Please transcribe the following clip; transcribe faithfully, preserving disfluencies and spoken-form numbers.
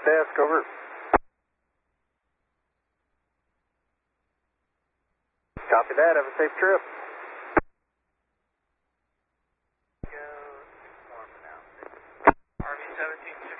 desk, over. Copy that, have a safe trip. Go, six more for now. R V seventeen